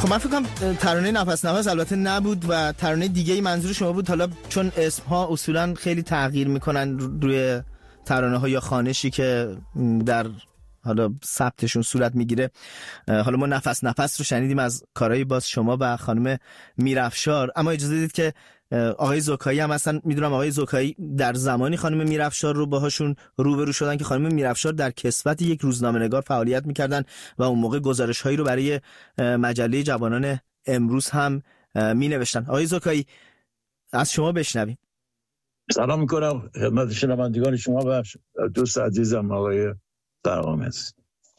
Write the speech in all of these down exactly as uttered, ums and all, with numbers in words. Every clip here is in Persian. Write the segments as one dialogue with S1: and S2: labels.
S1: خب من فکر کنم ترانه نفس نفس البته نبود و ترانه دیگه ای منظور شما بود. حالا چون اسم ها اصولا خیلی تغییر میکنن روی ترانه ها یا خوانشی که در حالا ثبتشون صورت میگیره، حالا ما نفس نفس رو شنیدیم از کارهای باز شما و خانم میرافشار، اما اجازه بدید که آقای زکایی هم اصلا میدونم آقای زکایی در زمانی خانم میرافشار رو باهاشون روبرو شدن که خانم میرافشار در کسوت یک روزنامه‌نگار فعالیت میکردن و اون موقع گزارش‌هایی رو برای مجله جوانان امروز هم مینوشتن. آقای زکایی از شما بشنویم.
S2: سلام میکنم خدمت شنوندگان شما و دوست عزیزم آقای درآمد.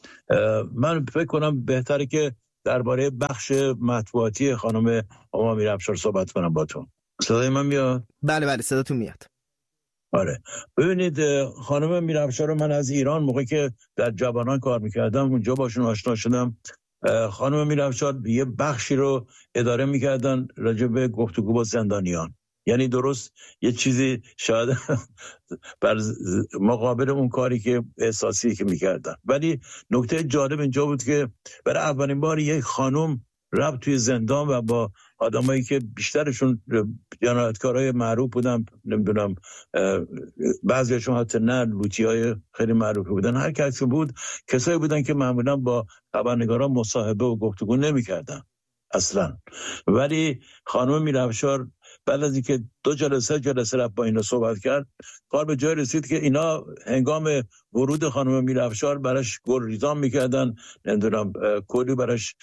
S2: من فکر کنم بهتره که درباره بخش مطبوعاتی خانم هما میرافشار صحبت کنم باتون. صدای من میاد؟
S1: بله بله صداتون میاد.
S2: آره ببینید خانم میرافشار رو من از ایران موقعی که در جوانان کار میکردم اونجا باشون آشنا شدم. خانم میرافشار یه بخشی رو اداره میکردن راجع به گفتگو با زندانیان، یعنی درست یه چیزی شاید بر مقابل اون کاری که احساسی که میکردن. ولی نکته جالب اینجا بود که برای اولین بار یک خانم رفت توی زندان و با آدمایی که بیشترشون جنایتکارای معروف بودن، نمیدونم بعضیشون حتی نه لوتیای خیلی معروفی بودن، هر کسی بود کسایی بودن که معمولا با خبرنگاران مصاحبه و گفتگو نمیکردن اصلا. ولی خانم میرافشار بعد از اینکه دو جلسه جلسه رفت با اینا صحبت کرد، کار به جای رسید که اینا هنگام ورود خانم میرافشار براش گلریزان میکردن، نمیدونم کلی براش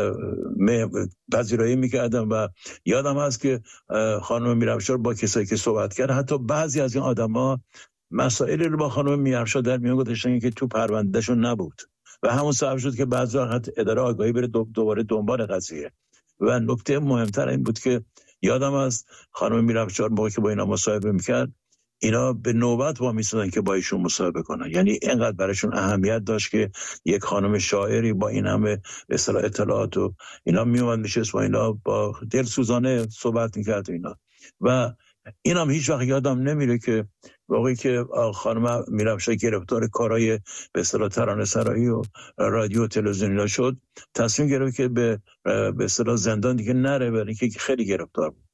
S2: پذیرایی میکردن و یادم هست که خانم میرافشار با کسایی که صحبت کرد حتی بعضی از این آدما مسائلی رو با خانم میرافشار در میان گذاشتن که تو پروندهشون نبود و همون سبب شد که بعضی وقت اداره آگاهی بره دوباره دنبال قضیه. و نکته مهمتر این بود که یادم از خانم میرافشار موقعی که با اینا مصاحبه میکرد اینا به نوبت وا میستادن که با ایشون مصاحبه کنن، یعنی اینقدر براشون اهمیت داشت که یک خانم شاعری با این همه به اصطلاح اطلاعات و اینا میومد میشست با اینا با دلسوزانه صحبت میکرد اینا. و اینم هیچ وقت یادم نمیره که موقعی که خانم میرافشار گرفتار کارهای به اصطلاح ترانه‌سرایی و رادیو و تلویزیون شد، تصمیم گرفت که به به اصطلاح زندان دیگه نره، برای که خیلی گرفتار بود.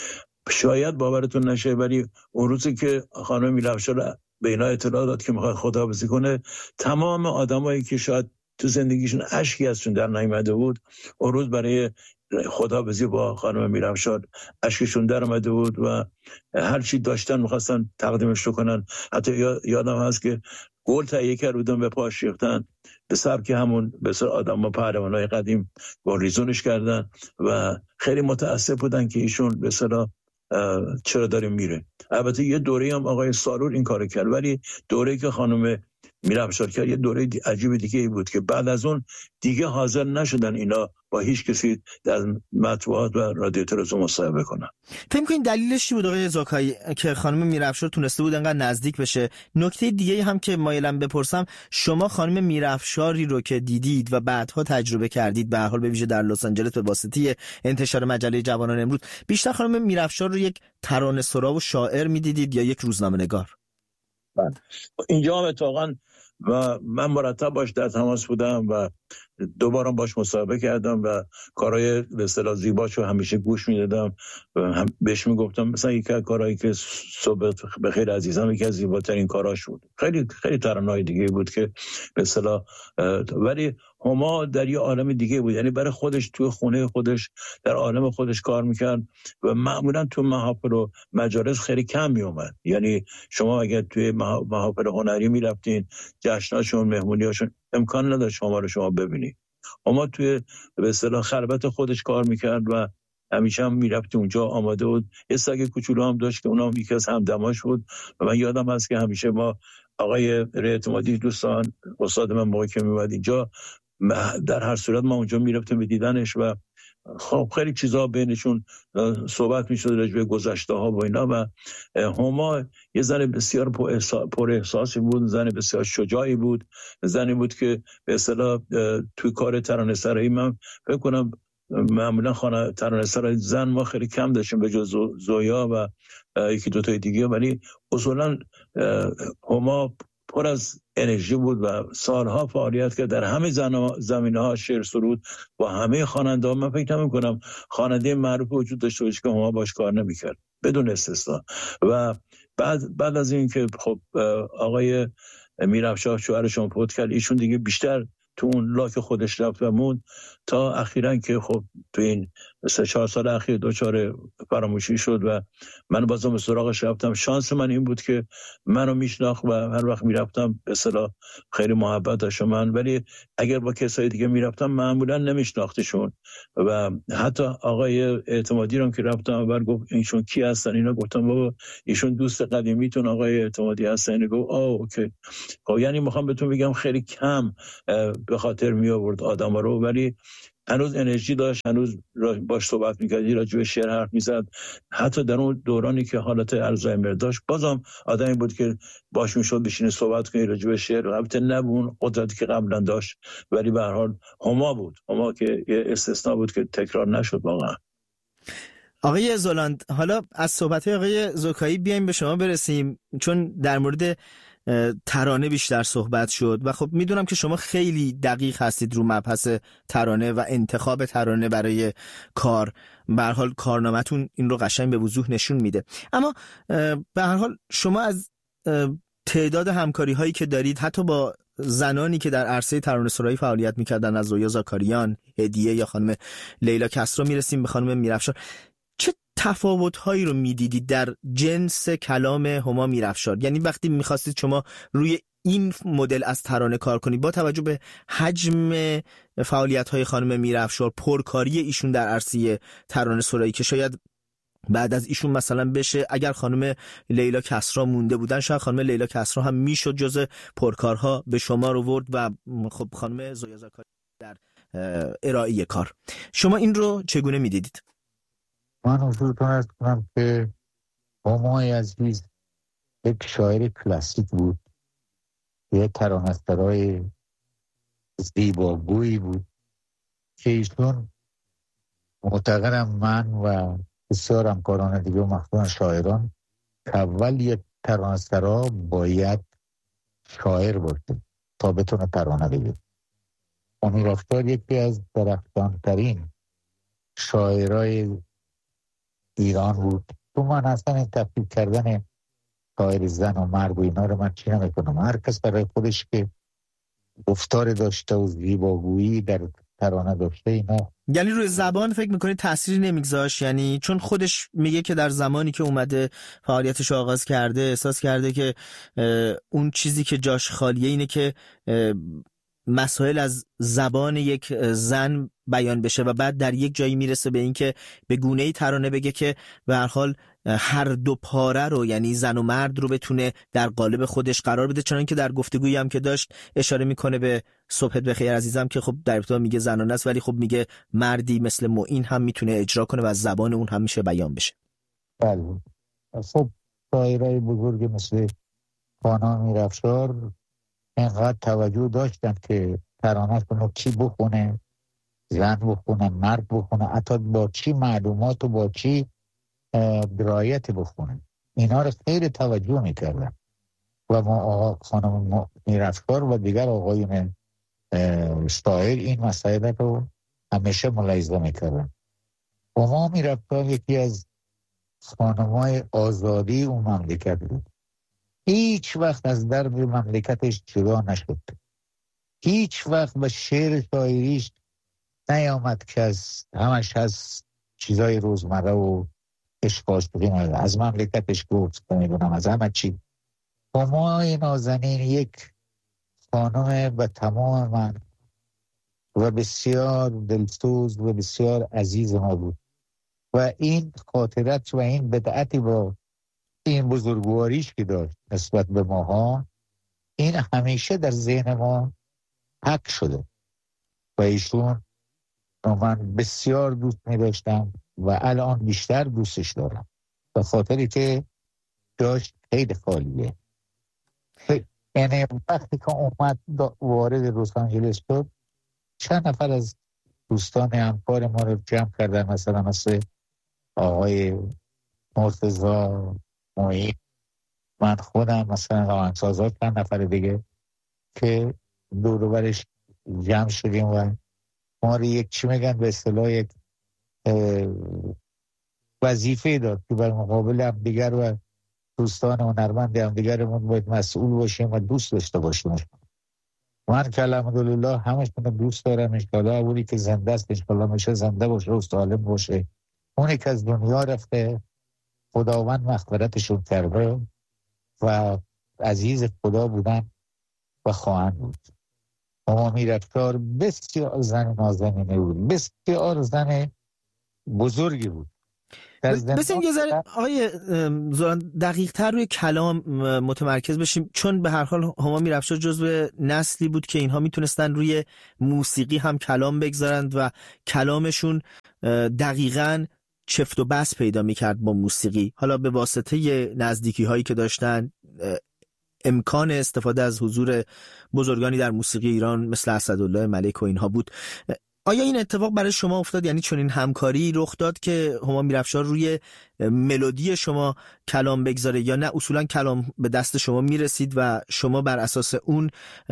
S2: شاید باورتون نشه ولی اون روزی که خانم میرافشار به اینا اطلاع داد که میخواد خداحافظی کنه، تمام آدمایی که شاید تو زندگیشون اشکی ازشون در نیامده بود اون روز برای خداحافظی با خانم میرافشار اشکشون در اومده بود و هر چی داشتن میخواستن تقدیمش کنن. حتی یادم هست که گل تهیه کردن به پاش ریختن به سبک همون بسیار آدم پهلوانای قدیم گل ریزونش کردن و خیلی متاسف بودن که ایشون به اصطلاح چرا داره میره. البته یه دوره هم آقای سالور این کارو کرد، ولی دوره‌ای که خانم میرافشار کرد یه دوره عجیب دیگه ای بود که بعد از اون دیگه حاضر نشدن اینا با هیچ کسی در مطبوعات و رادیو تلویزیون مصاحبه کنن.
S1: فکر کنید دلیلش چی بود آقای زکایی که خانم میرافشار تونسته بود انقدر نزدیک بشه؟ نکته دیگه هم که مایلم بپرسم، شما خانم میرافشاری رو که دیدید و بعدها تجربه کردید به هر حال به ویژه در لس آنجلس به واسطه انتشار مجله جوانان امروز، بیشتر خانم میرافشار رو یک ترانه‌سرا و شاعر میدیدید یا یک روزنامه‌نگار؟
S2: اینجا هم اتفاقاً و من مرتب باش در تماس بودم و دوباره باش مصاحبه کردم و کارهای به اصطلاح زیباشو همیشه گوش میدادم و هم بهش میگفتم مثلا یکی از کارهایی که صبح بخیر عزیزم یکی از زیباترین کاراش بود. خیلی خیلی ترانه‌های دیگه بود که به اصطلاح ولی هما در یه عالم دیگه بود، یعنی برای خودش توی خونه خودش در عالم خودش کار میکرد و معمولا تو محافل و مجالس خیلی کم میومد. یعنی شما اگر توی محافل هنری میرفتین جشناشون مهمونیاشون امکان نداشت شما رو شما ببینید. اما توی به اصطلاح خلوت خودش کار میکرد و همیشه هم میرفت اونجا آماده بود. یه سگ کوچولو هم داشت که اونم یکی از همدماش بود و من یادم هست که همیشه ما آقای اعتمادی دوستان استاد من موقعی که میومد اینجا در هر صورت ما اونجا میرفتیم به دیدنش و خب خیلی چیزا بینشون صحبت میشد راجع به گذشته ها و اینا. و هما یه زن بسیار پر احساسی بود، زن بسیار شجاعی بود، زنی بود که به اصطلاح توی کار ترانه‌سرایی من فکر کنم معمولا خانه ترانه‌سرای زن ما خیلی کم داشتیم به جز زویا و یکی دو تای دیگه، ولی اصولا هما پر از انرژی بود و سالها فعالیت کرد در همه زمینه‌ها، شعر سرود با همه خواننده‌ها. من فکر نمی‌کنم خواننده معروف وجود داشته باشه که هما باش کار نمی‌کرد بدون استثنا. و بعد بعد از این که خب آقای میرافشار شوهرشون فوت کرد، ایشون دیگه بیشتر تو اون لاک خودش رفت و موند تا اخیراً که خب تو این سه چهار سال اخیر دچار فراموشی شد و من بازم سراغش رفتم. شانس من این بود که منو میشناخت و هر وقت میرفتم به اصطلاح خیلی محبت داشت من، ولی اگر با کسای دیگه میرفتم معمولا نمیشناختشون. و حتی آقای اعتمادی رو که رفتم و گفت ایشون کی هستن، اینا گفتم بابا ایشون دوست قدیمیتون آقای اعتمادی هستن. گفت آه اوکی. خب یعنی میخوام بهتون بگم خیلی کم به خاطر می آورد آدما رو، ولی هنوز انرژی داشت، هنوز باش صحبت می‌کردی، راجع به شعر حرف می‌زد. حتی در اون دورانی که حالت الزایمر داشت بازم آدمی بود که باش میشد بشینه صحبت کنه راجع به شعر. البته نه اون قدرتی که قبلا داشت، ولی به هر حال هما بود، هما که یه استثنا بود که تکرار نشد واقعا.
S1: آقای زولاند، حالا از صحبت آقای زوکایی بیایم به شما برسیم، چون در مورد ترانه بیشتر صحبت شد و خب میدونم که شما خیلی دقیق هستید رو مبحث ترانه و انتخاب ترانه برای کار. به هر حال کارنامه‌تون این رو قشنگ به وضوح نشون میده. اما به هر حال شما از تعداد همکاری هایی که دارید حتی با زنانی که در عرصه ترانه سرایی فعالیت میکردن، از رویا زاکاریان، هدیه یا خانم لیلا کسرا میرسیم به خانم میرافشار، چه تفاوت‌هایی رو می‌دیدید در جنس کلام هما میرافشار؟ یعنی وقتی می‌خواستید شما روی این مدل از ترانه کار کنید با توجه به حجم فعالیت‌های خانم میرافشار، پرکاری ایشون در عرصه ترانه سرایی که شاید بعد از ایشون مثلا بشه اگر خانم لیلا کسرا مونده بودن شاید خانم لیلا کسرا هم میشد جز پرکارها به شما رو ورد و خب خانم زویا زاکاری در ارائه کار. شما این رو چگونه می‌دیدید؟
S3: من حضورتون ارز کنم که همای عزیز یک شاعر کلاسیک بود، یک ترانه‌سرای زیباگویی بود که ایشون معتقدم من و بسیار همکاران دیگه و مخصوصا شاعران که اول یک ترانه‌سرا باید شاعر باشه تا بتونه ترانه بگه. میرافشار یکی از درخشانترین شاعرای ایران بود. تو من اصلا این تفکیک کردن شاعر زن و مرد و اینا رو من چی نمیکنم. هر کس برای خودش که گفتار داشته و زیباگویی در ترانه داشته اینا.
S1: یعنی روی زبان فکر میکنید تأثیری نمیگذاشت؟ یعنی چون خودش میگه که در زمانی که اومده فعالیتش آغاز کرده احساس کرده که اون چیزی که جاش خالیه اینه که مسائل از زبان یک زن بیان بشه و بعد در یک جایی میرسه به این که به گونه‌ای ترانه بگه که به هر حال هر دو پاره رو، یعنی زن و مرد رو بتونه در قالب خودش قرار بده. چنانکه در گفتگویی هم که داشت اشاره میکنه به صبحت بخیر عزیزم که خب در ابتدا میگه زنانه است ولی خب میگه مردی مثل معین هم میتونه اجرا کنه و از زبان اون هم میشه بیان بشه.
S3: بله. خب شاعرای بزرگ مثل خانم میرافشار اینقدر توجه داشتن که ترانه کنو کی بخونه، زن بخونه، مرد بخونه، حتی با چی معلومات و با چی درایت بخونه. اینا رو خیلی توجه میکردن و ما آقا خانم میرافشار و دیگر آقایون شاعر این مسائل رو همیشه ملاحظه میکردن. هما میرافشار یکی از خانمای آزادی اون مملکت بود. هیچ وقت از درد مملکتش جدا نشد. هیچ وقت به شعر شاعریش نیامد که از همش از چیزای روزمره و اشکاش بگیم از مملکتش گفت نمیدونم از همه چی. همای نازنین یک خانم به تمام من و بسیار دلسوز و بسیار عزیز ما بود و این خاطرت و این بدعتی با این بزرگواریش که داشت نسبت به ماها این همیشه در ذهن ما حک شده و ایشون من بسیار دوست می داشتم و الان بیشتر دوستش دارم به خاطری که داشت خیلی خالیه. یعنی وقتی که اومد وارد لس آنجلس شد چند نفر از دوستان همکار ما رو جمع کردن، مثلا مثل آقای مرتضی معین من خودم مثلا آهنگسازا چند نفر دیگه که دور و برش جمع شدیم و ما رو یک چی میگن به اصطلاح یک وظیفه داد که بر مقابل هم دیگر و دوستان هنرمند هم دیگرمون باید مسئول باشیم و دوست داشته باشیم. من که الحمدلله همشون دوست دارم. انشالله اونی که زنده است انشالله میشه زنده باشه و سالم باشه. اونی که از دنیا رفته خداوند مغفرتشون کرده و عزیز خدا بودن و خواهند بود. هما میرفتار بسیار زن نازنینه بود، بسیار زن بزرگی بود.
S1: بس این یه ذره آقای زوران دقیق تر روی کلام متمرکز بشیم، چون به هر حال هما میرفشار جزو نسلی بود که اینها میتونستن روی موسیقی هم کلام بگذارند و کلامشون دقیقاً چفت و بس پیدا میکرد با موسیقی. حالا به واسطه نزدیکی هایی که داشتن، امکان استفاده از حضور بزرگانی در موسیقی ایران مثل اسدالله ملک و اینها بود. آیا این اتفاق برای شما افتاد؟ یعنی چون این همکاری رخ داد که هما میرفشار روی ملودی شما کلام بگذاره، یا نه اصولا کلام به دست شما میرسید و شما بر اساس اون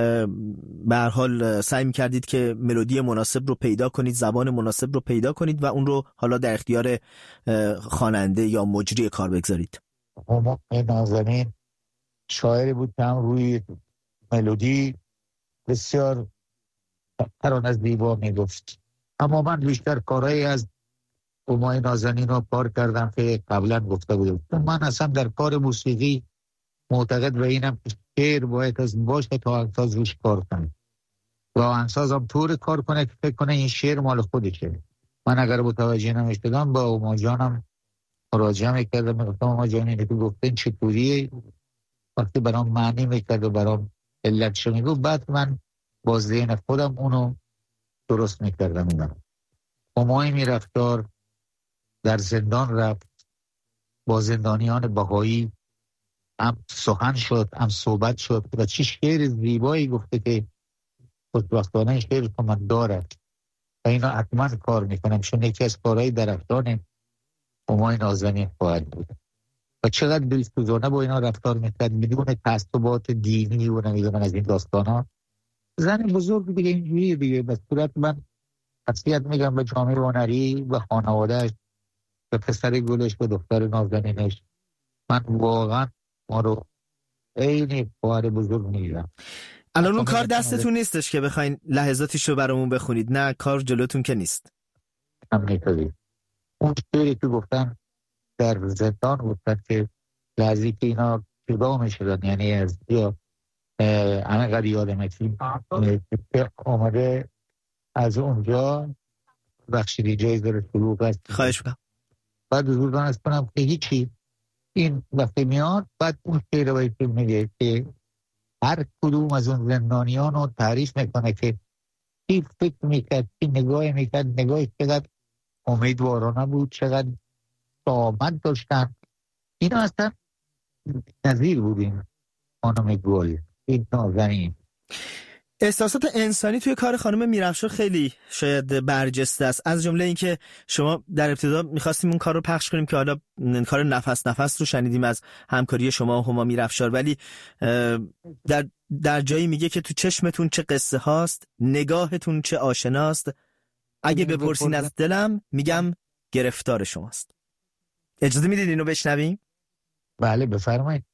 S1: به هر حال سعی میکردید که ملودی مناسب رو پیدا کنید، زبان مناسب رو پیدا کنید و اون رو حالا در اختیار خواننده یا مجری کار بگذارید؟
S3: هما نازنین شاعری بود که هم روی ملودی بسیار ترانه از دیوا میگفت، اما من بیشتر کارهایی از همای نازنین رو کار کردم که قبلا گفته بودم. من اصلا در کار موسیقی معتقد به اینم که شعر باید از باشه تا آهنگساز روش کار کنه و آهنگساز هم طور کار کنه که فکر کنه این شعر مال خودشه. من اگر متوجه نمیشدم با هما جانم مراجعه میکردم، میگفتم هما جان اینه که گفتن چطوریه، وقتی برام معنی میکرد و برام علتشو میگفت، بعد من با ذهن خودم اونو درست میکردم. اینا همای میرفتار در زندان رفت، با زندانیان بهایی هم سخن شد، هم صحبت شد و چی شعر زیبایی گفته که خوشبختانه شعر که من دارد و اینا حتما کار میکنم، چون یکی از کارهای درختان همای نازنین خواهد بود. و چقدر دلسوزانه با اینا رفتار میکرد بدون تعصبات دینی و نمیدونم از این داستانا. زن بزرگ دیگه اینجوریه دیگه. به صورت من تسلیت میگم به جامعه هنری و خانوادهش، به پسر گلش و دختر نازنینش. من واقعا ما رو عین خواهر بزرگ میگیرم.
S1: الان اون کار دستتون نیستش که بخواین لحظاتیش رو برامون بخونید؟ نه کار جلوتون که نیست.
S3: هم نیتازی اون شعری که گفتن در زندان گفتن که لحظی که اینا جدا میشدن، یعنی از یا همه قد یادمه که آمده از اونجا بخشیدی جایی داره شلوغ است.
S1: خواهش بکنم.
S3: بعد حضوردان از کنم که هیچی این وقتی میاد، بعد اون شعر باید که میگه که هر کدوم از اون زندانیان رو تعریف میکنه که چی فکر میکرد، چی نگاه میکرد، نگاهی چقدر امیدوارانه بود، چقدر آمد داشتن. اینا اصلا نظیر بودیم. خانم گل این نازنین.
S1: احساسات انسانی توی کار خانم میرفشار خیلی شاید برجسته است، از جمله این که شما در ابتدا میخواستیم اون کار رو پخش کنیم که حالا کار نفس نفس رو شنیدیم از همکاری شما و هما میرفشار، ولی در در جایی میگه که تو چشمتون چه قصه هاست، نگاهتون چه آشناست، اگه بپرسین از دلم میگم گرفتار شماست. اجازه میدید اینو بشنویم؟
S3: بله بفرمایید.